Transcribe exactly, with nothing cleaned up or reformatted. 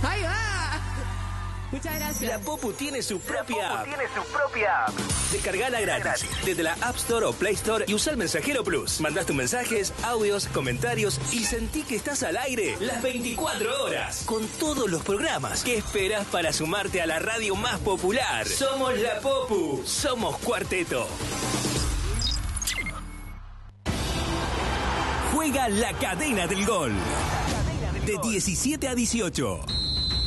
Ahí va. Muchas gracias. La Popu tiene su propia app. Tiene su propia app. Descargala gratis desde la App Store o Play Store y usa el Mensajero Plus. Mandás tus mensajes, audios, comentarios y sentí que estás al aire las veinticuatro horas con todos los programas. ¿Qué esperas para sumarte a la radio más popular? Somos la Popu. Somos Cuarteto. Juega la cadena del gol. De diecisiete a dieciocho.